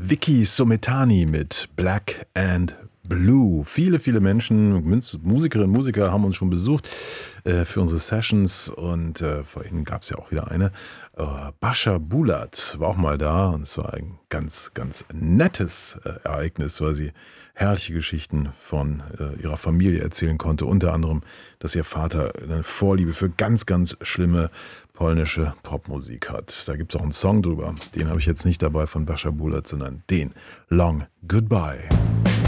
Vicky Sometani mit Black and Blue. Viele, viele Menschen, Musikerinnen und Musiker haben uns schon besucht für unsere Sessions und vorhin gab es ja auch wieder eine. Bascha Bulat war auch mal da und es war ein ganz, ganz nettes Ereignis, weil sie herrliche Geschichten von ihrer Familie erzählen konnte. Unter anderem, dass ihr Vater eine Vorliebe für ganz, ganz schlimme polnische Popmusik hat. Da gibt es auch einen Song drüber. Den habe ich jetzt nicht dabei von Bascha Bulat, sondern den Long Goodbye.